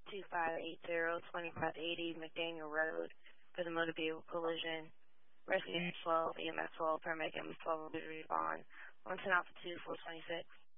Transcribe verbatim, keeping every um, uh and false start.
two five eight zero, two five eight zero McDaniel Road for the motor vehicle collision. Rescue twelve, E M S twelve, paramedic M S twelve will be respond. One ten out for two, four twenty-six.